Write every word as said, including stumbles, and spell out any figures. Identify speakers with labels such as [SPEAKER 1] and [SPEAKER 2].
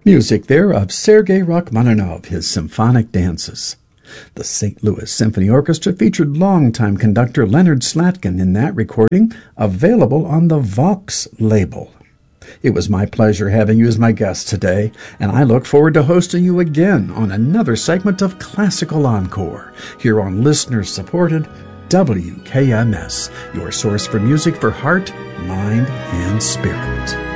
[SPEAKER 1] Music there of Sergei Rachmaninoff, his symphonic dances. The Saint Louis Symphony Orchestra featured longtime conductor Leonard Slatkin in that recording, available on the Vox label. It was my pleasure having you as my guest today, and I look forward to hosting you again on another segment of Classical Encore, here on listener-supported W K M S, your source for music for heart, mind, and spirit.